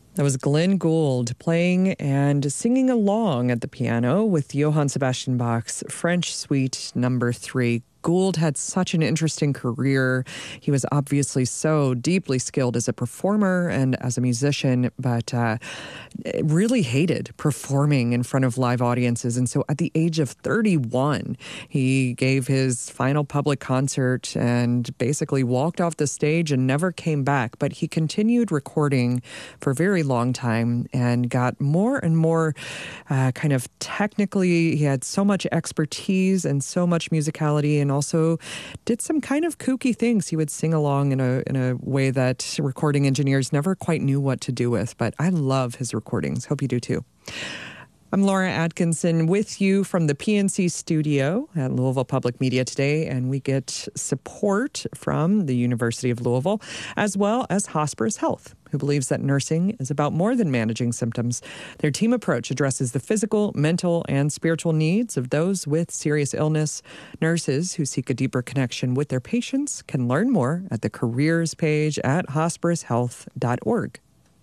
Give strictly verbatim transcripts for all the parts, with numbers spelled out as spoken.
That was Glenn Gould playing and singing along at the piano with Johann Sebastian Bach's French Suite Number Three. Gould had such an interesting career. He was obviously so deeply skilled as a performer and as a musician, but uh, really hated performing in front of live audiences. And so at the age of thirty-one, he gave his final public concert and basically walked off the stage and never came back. But he continued recording for a very long time and got more and more uh, kind of technically, he had so much expertise and so much musicality, and also did some kind of kooky things. He would sing along in a in a way that recording engineers never quite knew what to do with. But I love his recordings. Hope you do too. I'm Laura Atkinson with you from the P N C studio at Louisville Public Media today, and we get support from the University of Louisville as well as Hospice Health, who believes that nursing is about more than managing symptoms. Their team approach addresses the physical, mental, and spiritual needs of those with serious illness. Nurses who seek a deeper connection with their patients can learn more at the careers page at hospice health dot org.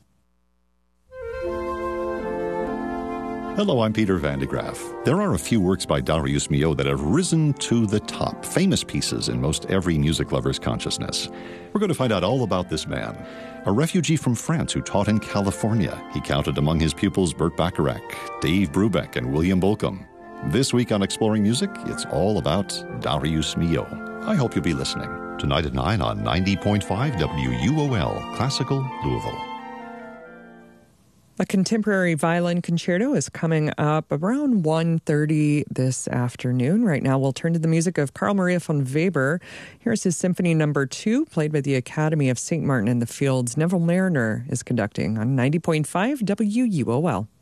Hello, I'm Peter Van de Graaf. There are a few works by Darius Milhaud that have risen to the top, famous pieces in most every music lover's consciousness. We're going to find out all about this man, a refugee from France who taught in California. He counted among his pupils Burt Bacharach, Dave Brubeck, and William Bolcom. This week on Exploring Music, it's all about Darius Milhaud. I hope you'll be listening. Tonight at nine on ninety point five W U O L, Classical Louisville. A contemporary violin concerto is coming up around one thirty this afternoon. Right now, we'll turn to the music of Carl Maria von Weber. Here's his Symphony Number Two, played by the Academy of Saint Martin in the Fields. Neville Mariner is conducting on ninety point five W U O L.